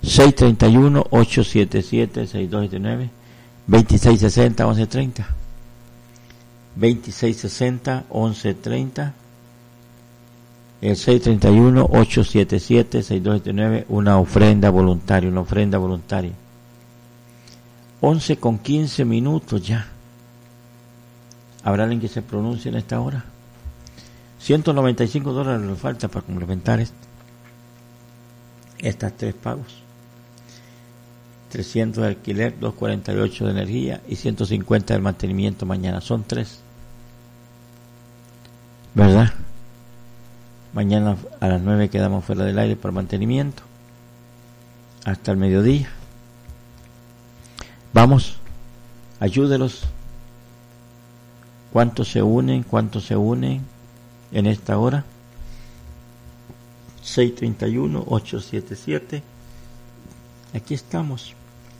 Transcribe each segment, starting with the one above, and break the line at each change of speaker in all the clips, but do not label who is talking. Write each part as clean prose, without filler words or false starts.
631-877-6279, 2660-1130, 2660-1130, el 631-877-6279, una ofrenda voluntaria, 11:15 ya. ¿Habrá alguien que se pronuncie en esta hora? $195 le falta para complementar estas tres pagos. 300 de alquiler, 248 de energía y 150 del mantenimiento mañana. Son 3. ¿Verdad? Mañana a las 9 quedamos fuera del aire para mantenimiento. Hasta el mediodía. Vamos, ayúdelos. ¿Cuántos se unen en esta hora? 631-877. Aquí estamos,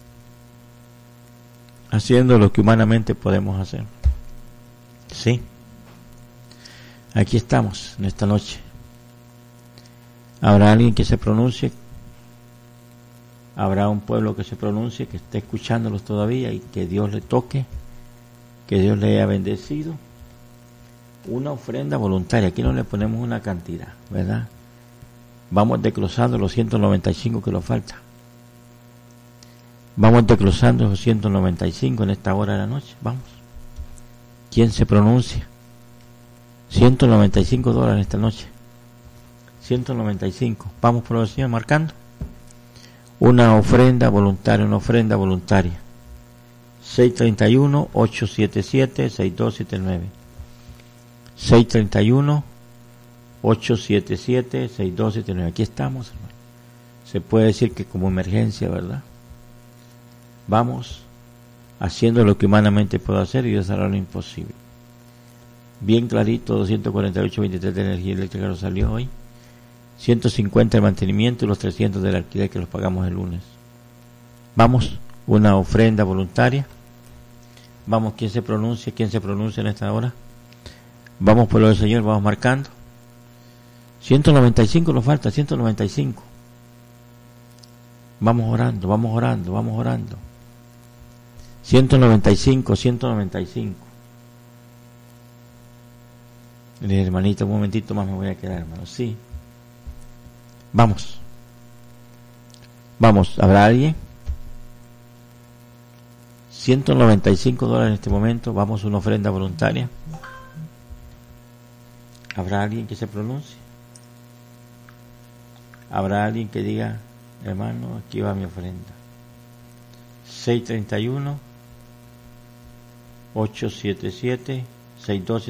haciendo lo que humanamente podemos hacer. Sí, aquí estamos en esta noche. ¿Habrá alguien que se pronuncie? ¿Habrá un pueblo que se pronuncie, que esté escuchándolos todavía y que Dios le toque, que Dios le haya bendecido? Una ofrenda voluntaria. Aquí no le ponemos una cantidad, ¿verdad? Vamos desglosando los 195 que nos faltan. Vamos desglosando esos 195 en esta hora de la noche. Vamos. ¿Quién se pronuncia? $195 en esta noche. 195. Vamos por el Señor marcando. Una ofrenda voluntaria. 631-877-6279. 631-877-6279. Aquí estamos, hermano. Se puede decir que como emergencia, ¿verdad? Vamos haciendo lo que humanamente puedo hacer y Dios hará lo imposible. Bien clarito, 248.23 de energía eléctrica nos salió hoy. 150 de mantenimiento y los 300 del alquiler que los pagamos el lunes. Vamos, una ofrenda voluntaria. Vamos, ¿quién se pronuncia en esta hora? Vamos por lo del Señor, vamos marcando. 195 nos falta, 195. Vamos orando. 195. Hermanito, un momentito más me voy a quedar, hermano. Sí. Vamos. ¿Habrá alguien? $195 en este momento. Vamos, una ofrenda voluntaria. ¿Habrá alguien que se pronuncie? ¿Habrá alguien que diga, hermano, aquí va mi ofrenda? 631-877-6279.